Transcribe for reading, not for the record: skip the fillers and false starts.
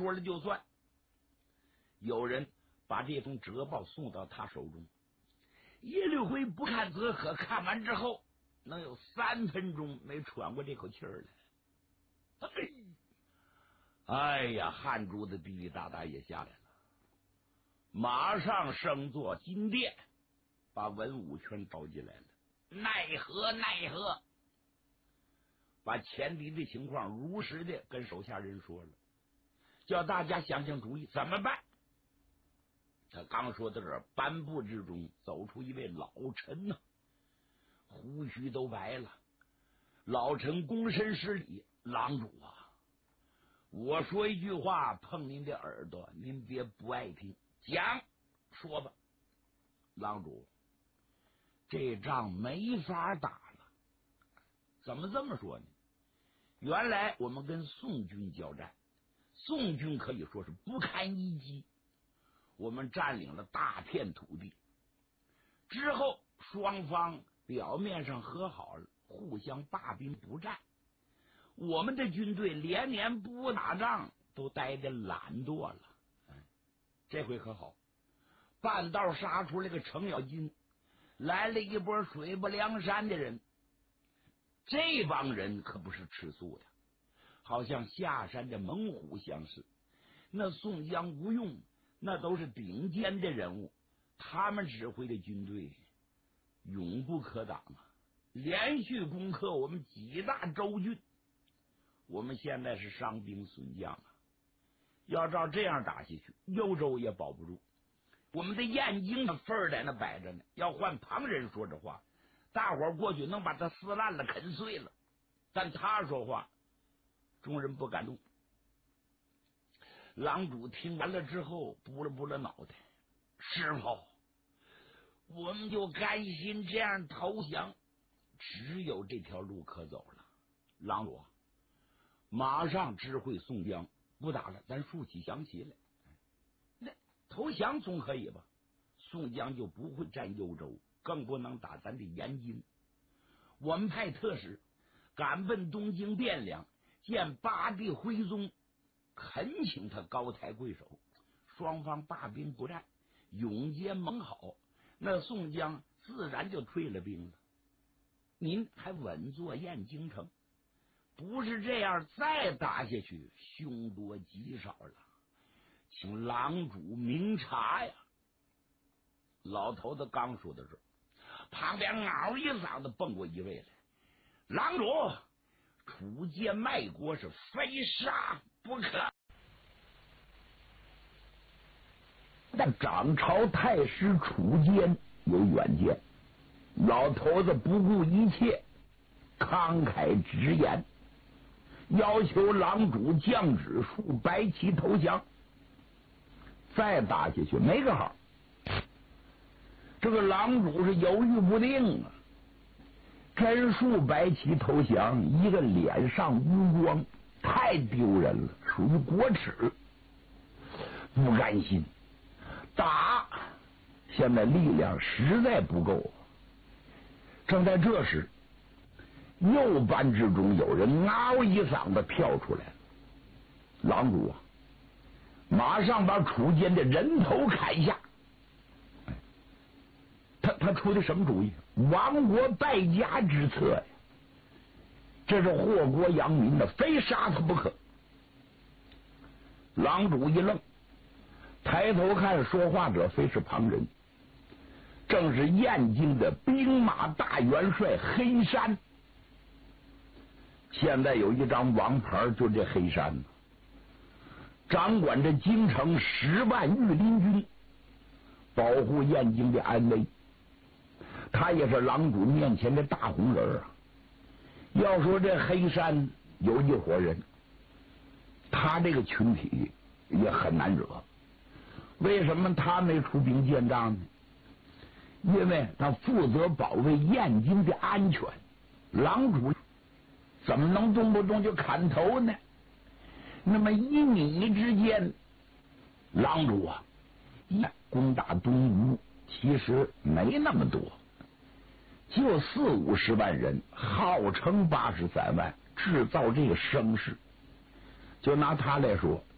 说了就算。有人把这封折报送到他手中，叶绿辉不看则可，看完之后能有3分钟没喘过这口气儿来。哎呀，汗珠子滴滴答答也下来了，马上升座金殿，把文武全召进来了。奈何，把前敌的情况如实的跟手下人说了，叫大家想想主意怎么办。他刚说到这儿，颁布之中走出一位老臣呐，胡须都白了。老臣躬身施礼：郎主啊，我说一句话碰您的耳朵，您别不爱听，讲说吧。郎主，这仗没法打了。怎么这么说呢？原来我们跟宋军交战，宋军可以说是不堪一击，我们占领了大片土地。之后双方表面上和好了，互相罢兵不战。我们的军队连年不打仗，都待得懒惰了。这回可好，半道杀出来个程咬金，来了一波水泊梁山的人。这帮人可不是吃素的，好像下山的猛虎相似。那宋江、吴用那都是顶尖的人物，他们指挥的军队永不可挡啊！连续攻克我们几大州郡，我们现在是伤兵损将啊！要照这样打下去，幽州也保不住。我们的燕京的份儿在那摆着呢，要换旁人说这话，大伙儿过去能把他撕烂了啃碎了，但他说话众人不敢动。郎主听完了之后拨了拨了脑袋：师傅，我们就甘心这样投降，只有这条路可走了。郎主马上知会宋江，不打了，咱竖起降旗来。那投降总可以吧？宋江就不会占幽州，更不能打咱的延津。我们派特使赶奔东京汴梁，见八弟徽宗，恳请他高抬贵手，双方罢兵不战，永结盟好，那宋江自然就退了兵了。您还稳坐燕京城，不是这样再打下去，凶多吉少了，请郎主明察呀！老头子刚说的时候，旁边嗷一嗓子蹦过一位来：郎主，楚剑卖国是非杀不可。但掌朝太师楚坚有远见，老头子不顾一切，慷慨直言，要求郎主降旨竖白旗投降。再打下去没个好。这个郎主是犹豫不定啊，真竖白旗投降，一个脸上无光，太丢人了，属于国耻，不甘心打，现在力量实在不够。正在这时，右班之中有人嗷一嗓子跳出来：郎主啊，马上把楚坚的人头砍下！他出的什么主意？亡国败家之策呀！这是祸国殃民的，非杀他不可。郎主一愣，抬头看，说话者非是旁人，正是燕京的兵马大元帅黑山。现在有一张王牌，就这黑山，掌管着京城10万御林军，保护燕京的安危。他也是郎主面前的大红人啊！要说这黑山有一伙人，他这个群体也很难惹。为什么他没出兵见仗呢？因为他负责保卫燕京的安全，郎主怎么能动不动就砍头呢？那么1米之间，郎主啊，攻打东吴其实没那么多，就40-50万人，号称83万，制造这个声势。就拿他来说，